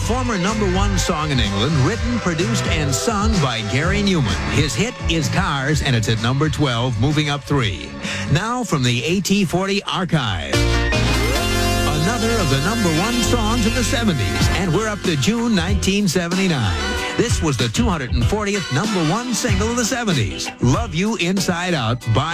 former #1 song in England, written, produced, and sung by Gary Newman. His hit is Cars, and it's at number 12, moving up 3. Now from the AT40 archive. Another of the #1 songs of the 70s, and we're up to June 1979. This was the 240th #1 single of the 70s, Love You Inside Out by